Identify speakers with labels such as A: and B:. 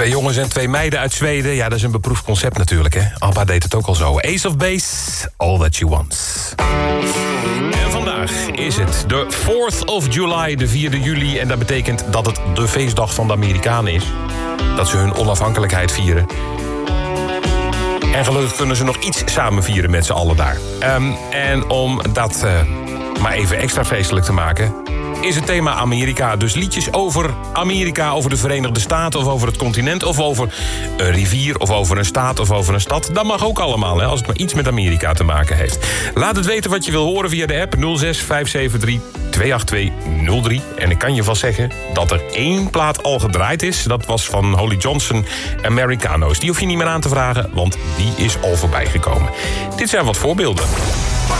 A: 2 jongens en 2 meiden uit Zweden. Ja, dat is een beproefd concept natuurlijk, hè. ABBA deed het ook al zo. Ace of Base, All That You Want. En vandaag is het de 4th of July, de 4e juli. En dat betekent dat het de feestdag van de Amerikanen is. Dat ze hun onafhankelijkheid vieren. En gelukkig kunnen ze nog iets samen vieren met z'n allen daar. En om dat maar even extra feestelijk te maken, is het thema Amerika. Dus liedjes over Amerika, over de Verenigde Staten of over het continent, of over een rivier of over een staat of over een stad. Dat mag ook allemaal, hè, als het maar iets met Amerika te maken heeft. Laat het weten wat je wil horen via de app 06 573 28203. En ik kan je vast zeggen dat er 1 plaat al gedraaid is. Dat was van Holly Johnson, Americano's. Die hoef je niet meer aan te vragen, want die is al voorbij gekomen. Dit zijn wat voorbeelden.